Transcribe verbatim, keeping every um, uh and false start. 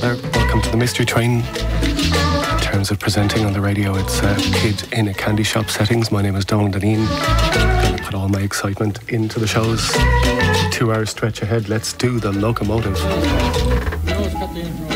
there. Welcome to the Mystery Train. In terms of presenting on the radio, it's uh, Kid in a Candy Shop settings. My name is Donald Deneen. I'm going to put all my excitement into the shows. Two hours stretch ahead. Let's do the locomotive.